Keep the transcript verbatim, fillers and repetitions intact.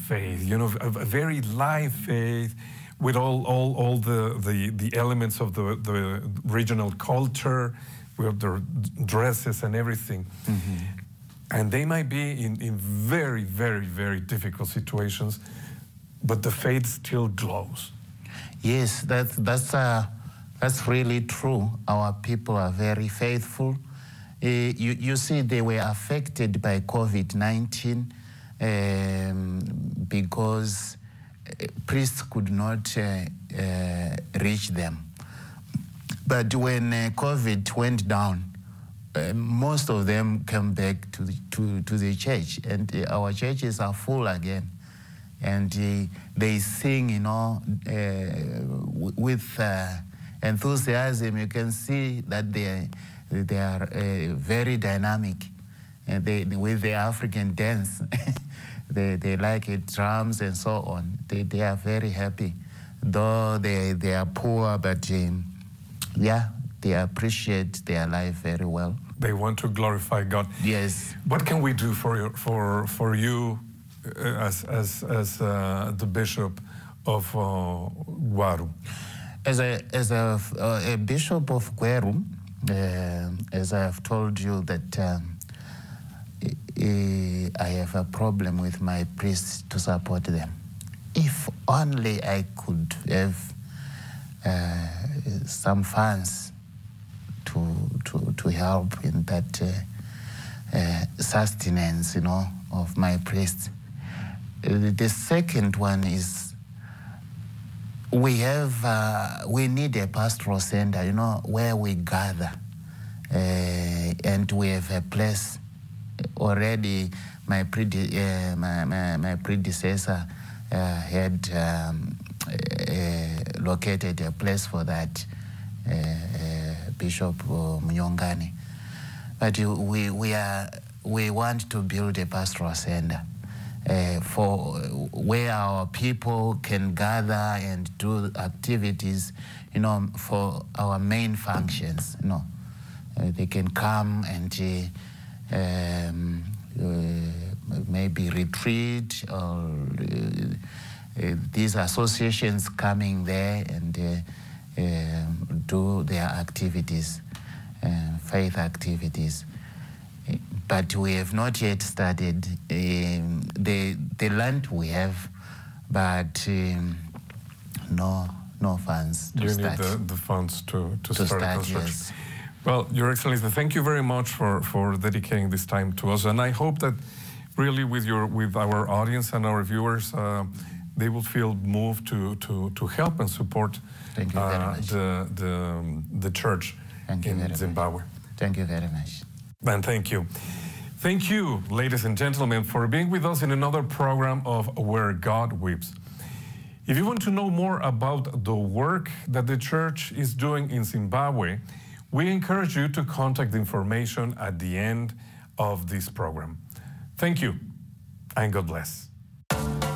faith, you know, a, a very live faith with all, all, all the, the, the elements of the, the regional culture, with their dresses and everything. Mm-hmm. And they might be in, in very, very, very difficult situations, but the faith still glows. Yes, that's, that's, uh, that's really true. Our people are very faithful. Uh, you, you see, they were affected by COVID nineteen um, because priests could not uh, uh, reach them. But when uh, COVID went down, uh, most of them came back to the, to, to the church, and uh, our churches are full again. And uh, they sing, you know, uh, with uh, enthusiasm. You can see that they, they are uh, very dynamic. And they, with the African dance, they, they like it, drums and so on. They, they are very happy. Though they, they are poor, but um, yeah, they appreciate their life very well. They want to glorify God. Yes. What can we do for you, for, for you uh, as, as, as uh, the bishop of uh, Gwaru? As a, as a, uh, a bishop of Gwaru, uh, as I have told you that um, I have a problem with my priests to support them. If only I could have uh, some funds to, to, to help in that uh, uh, sustenance, you know, of my priests. Uh, the second one is we have, uh, we need a pastoral center, you know, where we gather. Uh, and we have a place already. My, prede uh, my, my, my predecessor uh, had um, uh, located a place for that, uh, uh, Bishop uh, Mnyongani. But we, we, are, we want to build a pastoral center uh, for where our people can gather and do activities, you know, for our main functions, you know. Uh, they can come and uh, um, uh, maybe retreat, or uh, uh, these associations coming there and uh, uh, do their activities, uh, faith activities. But we have not yet started. Um, the, the land we have, but um, no, no funds to you start. You need the, the funds to, to, to start, start construction. Yes. Well, Your Excellency, thank you very much for, for dedicating this time to us. And I hope that really with, your, with our audience and our viewers, uh, they will feel moved to, to, to help and support thank you very uh, much. The, the, the church thank you in very Zimbabwe. Much. Thank you very much. And thank you. Thank you, ladies and gentlemen, for being with us in another program of Where God Weeps. If you want to know more about the work that the church is doing in Zimbabwe, we encourage you to contact the information at the end of this program. Thank you, and God bless.